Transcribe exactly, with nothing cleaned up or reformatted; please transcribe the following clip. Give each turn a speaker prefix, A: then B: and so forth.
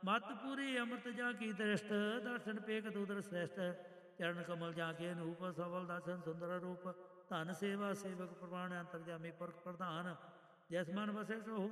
A: ਮਤ ਪੂਰੀ ਅੰਮ੍ਰਿਤ ਜਾਂ ਕੀ ਦ੍ਰਿਸ਼ਟ, ਦਰਸ਼ਨ ਪੇਖ ਦੂਦਰ ਸ੍ਰੇਸ਼ਟ। ਚਰਨ ਕਮਲ ਜਾਂ ਕੇ ਅਨੂਪ, ਸਫਲ ਦਰਸ਼ਨ ਸੁੰਦਰ ਰੂਪ। ਧਨ ਸੇਵਾ ਸੇਵਕ ਪ੍ਰਵਾਨ, ਅੰਤਰਜਾਮੀ ਪੁਰਖ ਪ੍ਰਧਾਨ। ਜਿਸ ਮਨ ਵਸੇ ਸੋ